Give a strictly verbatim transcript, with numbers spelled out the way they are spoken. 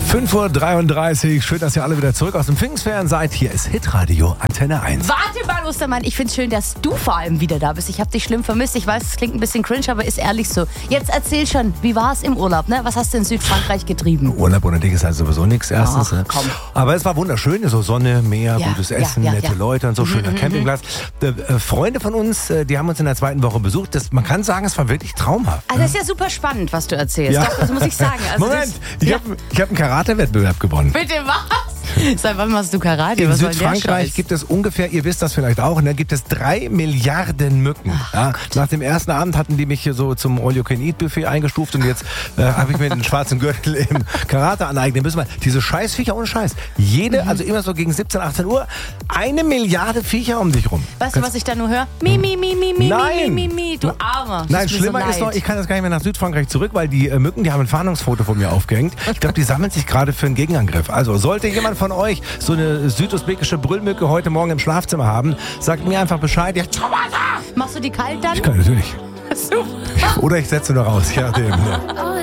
fünf Uhr dreiunddreißig, schön, dass ihr alle wieder zurück aus dem Pfingstferien seid. Hier ist Hitradio Antenne eins. Warte mal, Ostermann, ich find's schön, dass du vor allem wieder da bist. Ich habe dich schlimm vermisst. Ich weiß, es klingt ein bisschen cringe, aber ist ehrlich so. Jetzt erzähl schon, wie war es im Urlaub? Ne? Was hast du in Südfrankreich getrieben? Urlaub ohne dich ist halt sowieso nichts erstens. Ach, ne? komm. Aber es war wunderschön, so Sonne, Meer, Ja, gutes ja, Essen, ja, nette ja. Leute und so, schöner Mhm, Campingplatz. Äh, äh, Freunde von uns, äh, die haben uns in der zweiten Woche besucht. Das, man kann sagen, es war wirklich traumhaft. Also das ist ja super spannend, was du erzählst. Ja. Doch, das muss ich sagen. Also Moment, das, ich ja. habe ich hab einen Karate-Wettbewerb gewonnen. Bitte was? Seit wann machst du Karate? In Was soll denn der Südfrankreich Scheiß? gibt es ungefähr, ihr wisst das vielleicht auch, ne, gibt es drei Milliarden Mücken. Ja, nach dem ersten Abend hatten die mich hier so zum All-You-Can-Eat-Buffet eingestuft und jetzt äh, habe ich mir den schwarzen Gürtel im Karate aneignen müssen. Wir diese Scheißviecher ohne Scheiß. Jede, Mhm. also immer so gegen siebzehn, achtzehn Uhr, eine Milliarde Viecher um dich rum. Weißt du, was ich da nur höre? Mi, mi, mi, mi, mi, Nein. mi, mi, mi, du Armer. Das Nein, tut mir schlimmer so ist noch, leid. ich kann das gar nicht mehr nach Südfrankreich zurück, weil die äh, Mücken, die haben ein Fahndungsfoto von mir aufgehängt. Ich glaube, die sammeln sich gerade für einen Gegenangriff. Also, sollte jemand von euch so eine südusbekische Brüllmücke heute Morgen im Schlafzimmer haben, sagt mir einfach Bescheid. Ja, Machst du die kalt dann? ich kann natürlich. Super. Oder ich setze nur raus, je nachdem. Ne?